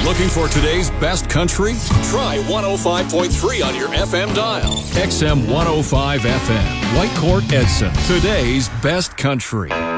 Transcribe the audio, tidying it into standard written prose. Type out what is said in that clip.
Looking for today's best country? Try 105.3 on your FM dial. XM 105 FM. Whitecourt Edson. Today's best country.